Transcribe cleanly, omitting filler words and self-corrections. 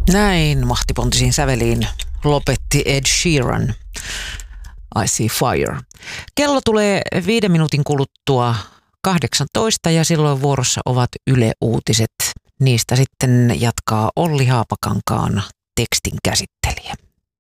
Näin mahtipontisiin säveliin lopetti Ed Sheeran. I See Fire. Kello tulee 5 minuutin kuluttua 18 ja silloin vuorossa ovat Yle Uutiset. Niistä sitten jatkaa Olli Haapakankaan tekstin käsittelijä.